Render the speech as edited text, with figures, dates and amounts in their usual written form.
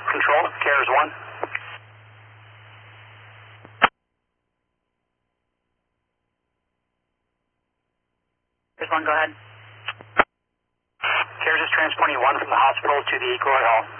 Control, CARES 1. CARES 1, go ahead. CARES is transporting 1 from the hospital to the Eco Hall.